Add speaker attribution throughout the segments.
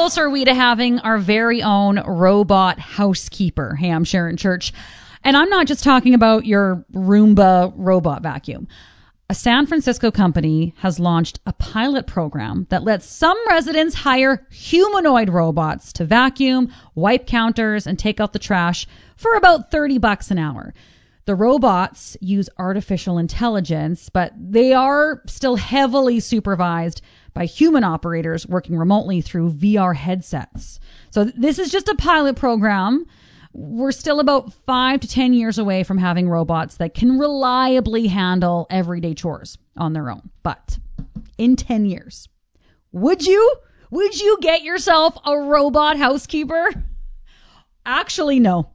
Speaker 1: close are we to having our very own robot housekeeper? Hey, I'm Sharon Church. And I'm not just talking about your Roomba robot vacuum. A San Francisco company has launched a pilot program that lets some residents hire humanoid robots to vacuum, wipe counters, and take out the trash for about $30 an hour. The robots use artificial intelligence, but they are still heavily supervised by human operators working remotely through VR headsets. So this is just a pilot program. We're still about 5 to 10 years away from having robots that can reliably handle everyday chores on their own. But in 10 years, would you get yourself a robot housekeeper? Actually, no.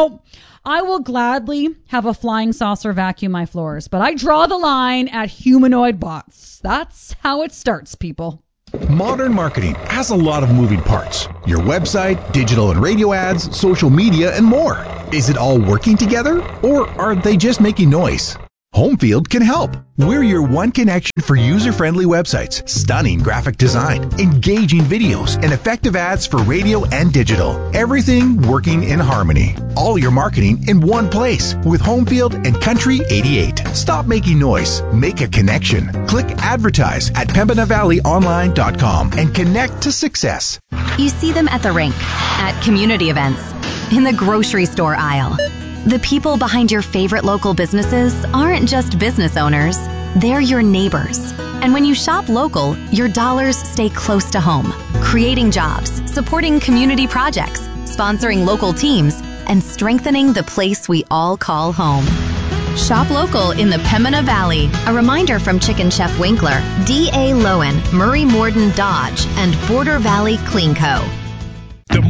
Speaker 1: I will gladly have a flying saucer vacuum my floors, but I draw the line at humanoid bots. That's how it starts, people.
Speaker 2: Modern marketing has a lot of moving parts. Your website, digital and radio ads, social media, and more. Is it all working together, or are they just making noise? Homefield can help. We're your one connection for user-friendly websites, stunning graphic design, engaging videos, and effective ads for radio and digital. Everything working in harmony. All your marketing in one place with Homefield and Country 88. Stop making noise. Make a connection. Click advertise at PembinaValleyOnline.com and connect to success.
Speaker 3: You see them at the rink, at community events, in the grocery store aisle. The people behind your favorite local businesses aren't just business owners, they're your neighbors. And when you shop local, your dollars stay close to home, creating jobs, supporting community projects, sponsoring local teams, and strengthening the place we all call home. Shop local in the Pembina Valley. A reminder from Chicken Chef Winkler, D.A. Lowen, Murray Morden Dodge, and Border Valley Clean Co.